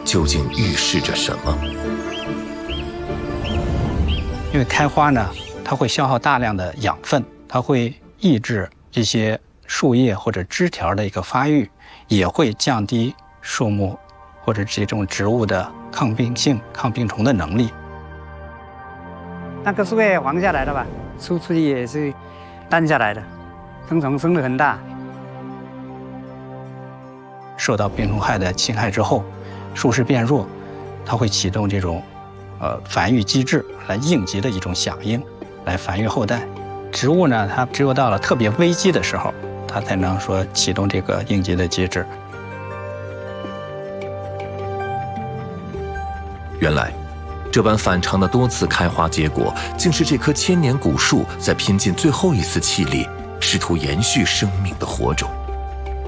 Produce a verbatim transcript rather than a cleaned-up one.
究竟预示着什么？ 因为开花呢，它会消耗大量的养分，它会抑制这些树叶或者枝条的一个发育，也会降低树木或者这种植物的抗病性、抗病虫的能力。 那个树叶黄下来了吧，树枝也是淡下来的，生虫生得很大。 受到病虫害的侵害之后，树势变弱，它会启动这种呃繁育机制来应急的一种响应，来繁育后代。植物呢，它只有到了特别危机的时候，它才能说启动这个应急的机制。 原来，这般反常的多次开花结果，竟是这棵千年古树在拼尽最后一丝气力，试图延续生命的火种。